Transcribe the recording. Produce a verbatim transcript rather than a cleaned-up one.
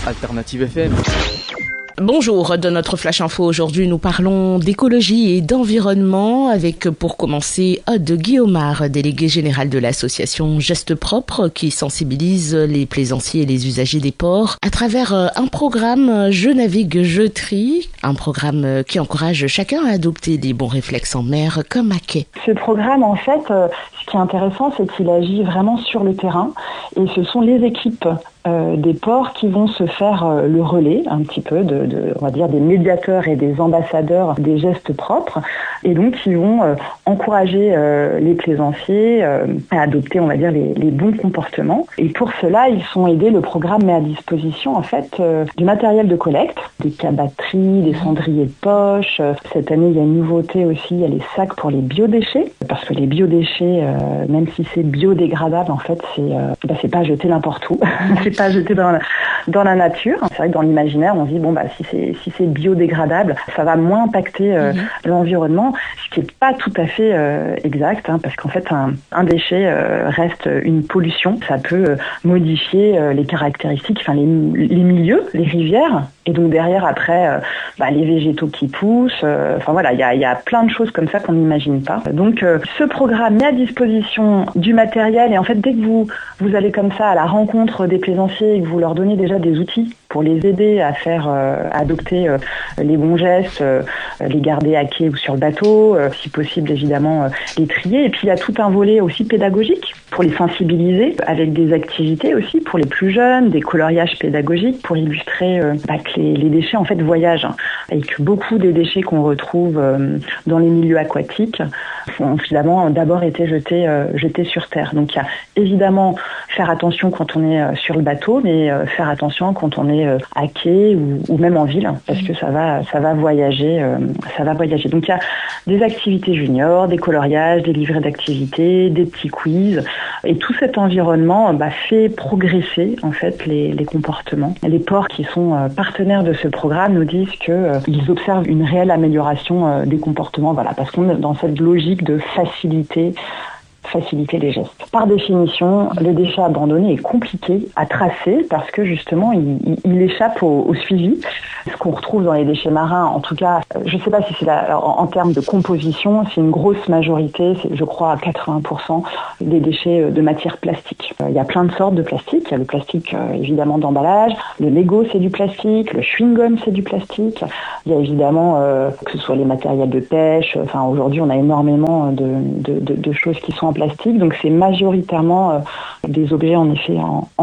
Alternative F M. Bonjour, dans notre Flash Info aujourd'hui nous parlons d'écologie et d'environnement avec pour commencer Aude Guillaumard, déléguée générale de l'association Gestes Propres qui sensibilise les plaisanciers et les usagers des ports à travers un programme Je navigue, je trie, un programme qui encourage chacun à adopter des bons réflexes en mer comme à quai. Ce programme en fait, ce qui est intéressant c'est qu'il agit vraiment sur le terrain et ce sont les équipes Euh, des ports qui vont se faire euh, le relais un petit peu de, de, on va dire des médiateurs et des ambassadeurs des gestes propres et donc ils vont euh, encourager euh, les plaisanciers euh, à adopter on va dire les, les bons comportements et pour cela ils sont aidés, le programme met à disposition en fait euh, du matériel de collecte, des cabatteries, des cendriers de poche. Cette année il y a une nouveauté aussi, il y a les sacs pour les biodéchets parce que les biodéchets euh, même si c'est biodégradable en fait c'est euh, bah, c'est pas jeter n'importe où. C'est pas jeter dans la, dans la nature. C'est vrai que dans l'imaginaire, on se dit bon bah si c'est si c'est biodégradable, ça va moins impacter euh, mmh. l'environnement, ce qui est pas tout à fait euh, exact, hein, parce qu'en fait un, un déchet euh, reste une pollution. Ça peut euh, modifier euh, les caractéristiques, enfin les, les milieux, les rivières. Et donc derrière, après, euh, bah, les végétaux qui poussent. Euh, enfin voilà, il y a, y a plein de choses comme ça qu'on n'imagine pas. Donc euh, ce programme met à disposition du matériel et en fait, dès que vous vous allez comme ça à la rencontre des plaisanciers et que vous leur donnez déjà des outils pour les aider à faire euh, adopter euh, les bons gestes, euh, les garder à quai ou sur le bateau, euh, si possible évidemment euh, les trier. Et puis il y a tout un volet aussi pédagogique pour les sensibiliser avec des activités aussi pour les plus jeunes, des coloriages pédagogiques pour illustrer euh, bah, que les, les déchets en fait voyagent hein, et que beaucoup des déchets qu'on retrouve euh, dans les milieux aquatiques ont finalement d'abord été jetés, euh, jetés sur terre. Donc il y a évidemment faire attention quand on est euh, sur le bateau, mais euh, faire attention quand on est euh, à quai ou, ou même en ville, parce que ça va, ça va voyager, euh, ça va voyager. Donc il y a des activités juniors, des coloriages, des livrets d'activités, des petits quiz, et tout cet environnement bah, fait progresser en fait les, les comportements. Les ports qui sont euh, partenaires de ce programme nous disent que euh, ils observent une réelle amélioration euh, des comportements, voilà, parce qu'on est dans cette logique de faciliter faciliter les gestes. Par définition, le déchet abandonné est compliqué à tracer parce que justement, il, il, il échappe au, au suivi. Ce qu'on retrouve dans les déchets marins, en tout cas, je ne sais pas si c'est la, en, en termes de composition, c'est une grosse majorité, c'est, je crois à quatre-vingts pour cent des déchets de matière plastique. Il y a plein de sortes de plastique. Il y a le plastique évidemment d'emballage, le Lego c'est du plastique, le chewing-gum c'est du plastique. Il y a évidemment euh, que ce soit les matériels de pêche. Enfin aujourd'hui, on a énormément de, de, de, de choses qui sont en plastique, donc c'est majoritairement euh, des objets en effet en, en